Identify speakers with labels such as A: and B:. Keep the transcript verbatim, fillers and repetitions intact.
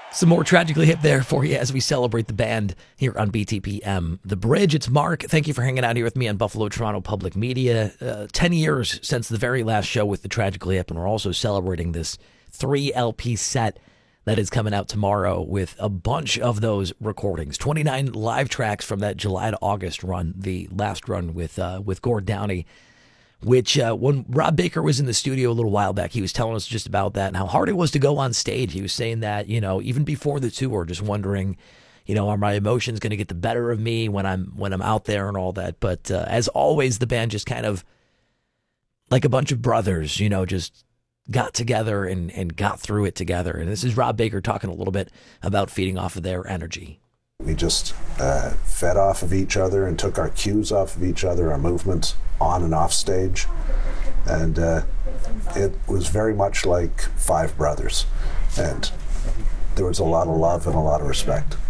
A: Some more Tragically Hip there for you as we celebrate the band here on B T P M The Bridge. It's Mark. Thank you for hanging out here with me on Buffalo Toronto Public Media. Uh, ten years since the very last show with the Tragically Hip, and we're also celebrating this three L P set that is coming out tomorrow with a bunch of those recordings. twenty-nine live tracks from that July to August run, the last run with uh, with Gord Downie, which uh, when Rob Baker was in the studio a little while back, he was telling us just about that and how hard it was to go on stage. He was saying that, you know, even before the tour, just wondering, you know, are my emotions going to get the better of me when I'm when I'm out there and all that. But uh, as always, the band just kind of like a bunch of brothers, you know, just got together and, and got through it together. And this is Rob Baker talking a little bit about feeding off of their energy.
B: We just uh, fed off of each other and took our cues off of each other, our movements on and off stage. And uh, it was very much like five brothers. And there was a lot of love and a lot of respect.